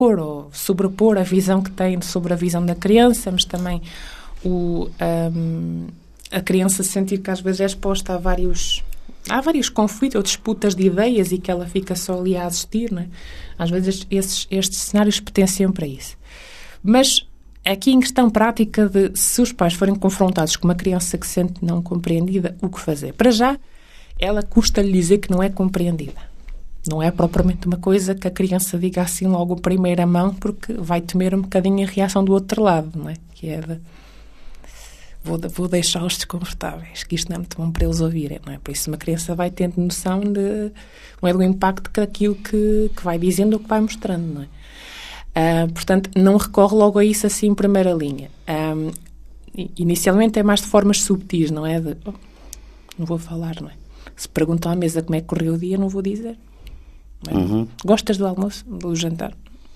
ou sobrepor a visão que tem sobre a visão da criança, mas também a criança sentir que às vezes é exposta a vários conflitos ou disputas de ideias e que ela fica só ali a assistir, não é? Às vezes estes cenários potenciam para isso. Mas aqui em questão prática de se os pais forem confrontados com uma criança que se sente não compreendida, o que fazer? Para já, ela custa-lhe dizer que não é compreendida. Não é propriamente uma coisa que a criança diga assim logo à primeira mão, porque vai temer um bocadinho a reação do outro lado, não é? Que é de vou deixá-los desconfortáveis, que isto não é muito bom para eles ouvirem, não é? Por isso uma criança vai tendo noção não é, do impacto daquilo que vai dizendo ou que vai mostrando, não é? Portanto, não recorre logo a isso assim em primeira linha. Inicialmente é mais de formas subtis, não é? Não vou falar, não é? Se perguntam à mesa como é que correu o dia, não vou dizer. Não é? Gostas do almoço, do jantar?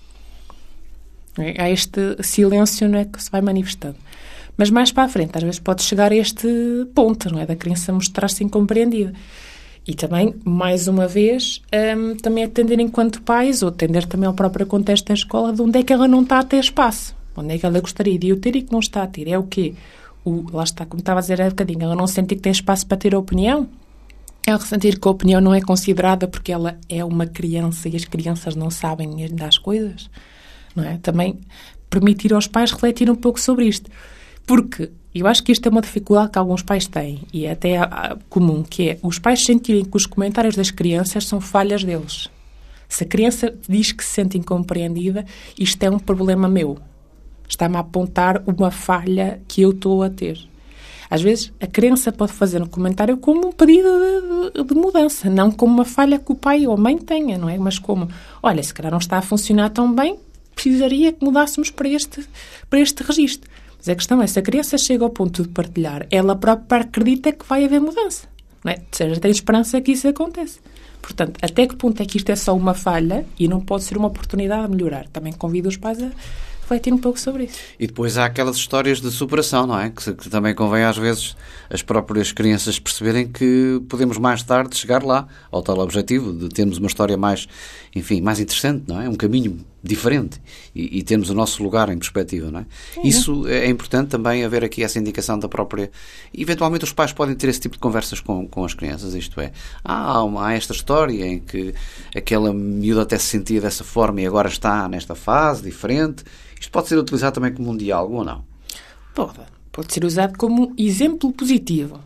Há este silêncio, não é, que se vai manifestando. Mas mais para a frente, às vezes pode chegar a este ponto, não é? Da criança mostrar-se incompreendida. E também, mais uma vez, também atender enquanto pais, ou atender também ao próprio contexto da escola, de onde é que ela não está a ter espaço. Onde é que ela gostaria de o ter e que não está a ter. É o quê? Lá está, como estava a dizer há bocadinho, ela não sentir que tem espaço para ter a opinião. Ela sentir que a opinião não é considerada porque ela é uma criança e as crianças não sabem ainda as coisas. Não é? Também permitir aos pais refletir um pouco sobre isto. Porque eu acho que isto é uma dificuldade que alguns pais têm, e é até comum, que é os pais sentirem que os comentários das crianças são falhas deles. Se a criança diz que se sente incompreendida, isto é um problema meu. Está-me a apontar uma falha que eu estou a ter. Às vezes, a criança pode fazer um comentário como um pedido de mudança, não como uma falha que o pai ou a mãe tenha, não é? Mas como, olha, se calhar não está a funcionar tão bem, precisaria que mudássemos para este registro. Mas a questão é, se a criança chega ao ponto de partilhar, ela própria acredita que vai haver mudança. Não é? Ou seja, tem esperança que isso aconteça. Portanto, até que ponto é que isto é só uma falha e não pode ser uma oportunidade de melhorar? Também convido os pais a refletir um pouco sobre isso. E depois há aquelas histórias de superação, não é? Que também convém às vezes as próprias crianças perceberem que podemos mais tarde chegar lá, ao tal objetivo de termos uma história mais, enfim, mais interessante, não é? Um caminho diferente e termos o nosso lugar em perspectiva, não é? Isso é importante também, haver aqui essa indicação da própria... Eventualmente os pais podem ter esse tipo de conversas com as crianças, isto é, há esta história em que aquela miúda até se sentia dessa forma e agora está nesta fase diferente. Isto pode ser utilizado também como um diálogo ou não? Pode ser usado como exemplo positivo.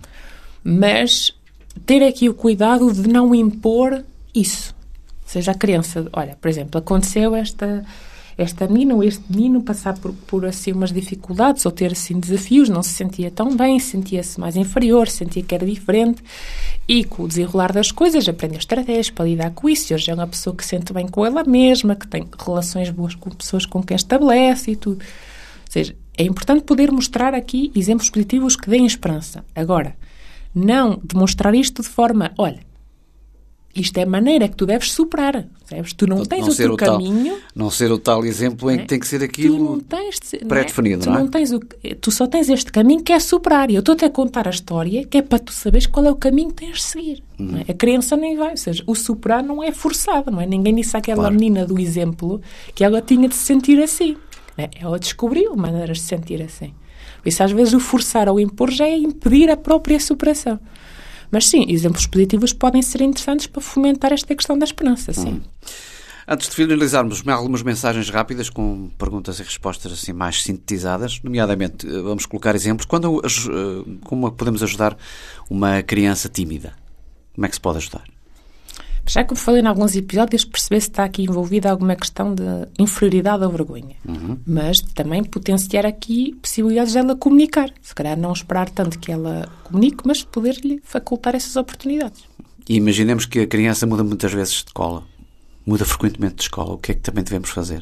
Mas ter aqui o cuidado de não impor isso. Ou seja, a criança, olha, por exemplo, aconteceu esta menina ou este menino passar por assim umas dificuldades ou ter assim desafios, não se sentia tão bem, sentia-se mais inferior, sentia que era diferente e com o desenrolar das coisas aprendeu estratégias para lidar com isso. Hoje é uma pessoa que se sente bem com ela mesma, que tem relações boas com pessoas com quem estabelece e tudo. Ou seja, é importante poder mostrar aqui exemplos positivos que deem esperança. Agora, não demonstrar isto de forma, olha, isto é a maneira que tu deves superar, sabes? Tu não tens o teu caminho... Não ser o tal exemplo em que tem que ser aquilo pré-definido, não é? Tu só tens este caminho que é superar. E eu estou-te a contar a história que é para tu saberes qual é o caminho que tens de seguir. Não é? A criança nem vai. Ou seja, o superar não é forçado, não é? Ninguém disse àquela menina do exemplo que ela tinha de se sentir assim. Não é? Ela descobriu maneiras de se sentir assim. Por isso, às vezes, o forçar ou impor já é impedir a própria superação. Mas sim, exemplos positivos podem ser interessantes para fomentar esta questão da esperança, sim. Antes de finalizarmos, algumas mensagens rápidas com perguntas e respostas assim mais sintetizadas, nomeadamente, vamos colocar exemplos. Como podemos ajudar uma criança tímida? Como é que se pode ajudar? Já como falei em alguns episódios, perceber se está aqui envolvida alguma questão de inferioridade ou vergonha. Mas também potenciar aqui possibilidades dela comunicar. Se calhar não esperar tanto que ela comunique, mas poder-lhe facultar essas oportunidades. E imaginemos que a criança muda muitas vezes de escola. Muda frequentemente de escola. O que é que também devemos fazer?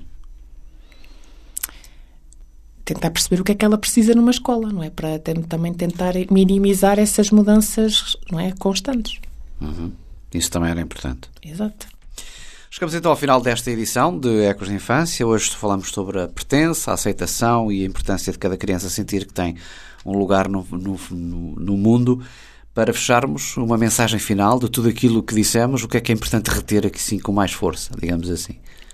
Tentar perceber o que é que ela precisa numa escola, não é? Para também tentar minimizar essas mudanças, não é, constantes. Isso também era importante. Exato. Chegamos então ao final desta edição de Ecos de Infância. Hoje falamos sobre a pertença, a aceitação e a importância de cada criança sentir que tem um lugar no mundo. Para fecharmos, uma mensagem final de tudo aquilo que dissemos, o que é importante reter aqui sim com mais força, digamos assim?